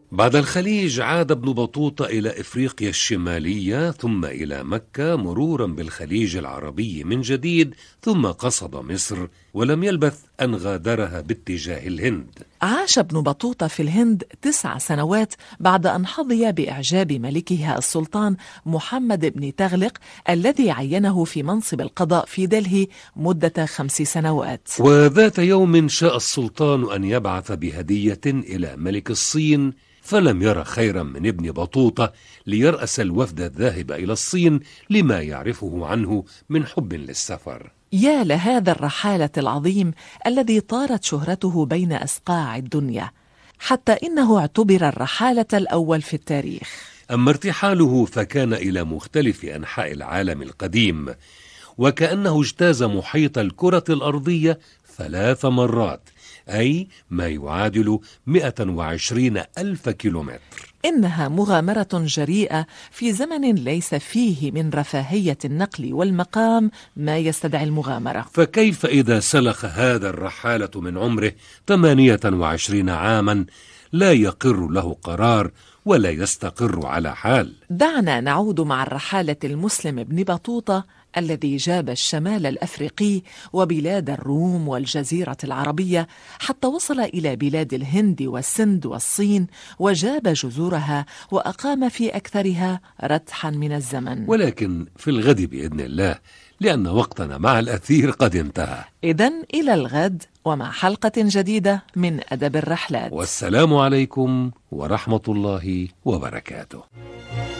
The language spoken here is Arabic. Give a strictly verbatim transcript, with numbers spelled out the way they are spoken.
بعد الخليج عاد ابن بطوطة إلى إفريقيا الشمالية ثم إلى مكة مرورا بالخليج العربي من جديد، ثم قصد مصر ولم يلبث أن غادرها باتجاه الهند. عاش ابن بطوطة في الهند تسع سنوات بعد أن حظي بإعجاب ملكها السلطان محمد بن تغلق الذي عينه في منصب القضاء في دلهي مدة خمس سنوات. وذات يوم شاء السلطان أن يبعث بهدية إلى ملك الصين، فلم ير خيرا من ابن بطوطة ليرأس الوفد الذاهب إلى الصين لما يعرفه عنه من حب للسفر. يا لهذا الرحالة العظيم الذي طارت شهرته بين أصقاع الدنيا، حتى إنه اعتبر الرحالة الأول في التاريخ. أما ارتحاله فكان إلى مختلف أنحاء العالم القديم، وكأنه اجتاز محيط الكرة الأرضية ثلاث مرات، أي ما يعادل مئة وعشرين ألف كيلومتر. إنها مغامرة جريئة في زمن ليس فيه من رفاهية النقل والمقام ما يستدعي المغامرة. فكيف إذا سلخ هذا الرحالة من عمره ثمانية وعشرين عاما لا يقر له قرار ولا يستقر على حال؟ دعنا نعود مع الرحالة المسلم ابن بطوطة الذي جاب الشمال الأفريقي وبلاد الروم والجزيرة العربية حتى وصل إلى بلاد الهند والسند والصين، وجاب جزورها وأقام في أكثرها ردحا من الزمن. ولكن في الغد بإذن الله، لأن وقتنا مع الأثير قد انتهى. إذن إلى الغد ومع حلقة جديدة من أدب الرحلات، والسلام عليكم ورحمة الله وبركاته.